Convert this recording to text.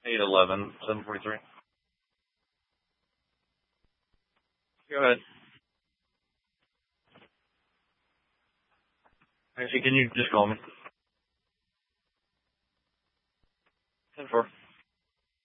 811 743. Go ahead. Actually, can you just call me? 10-4.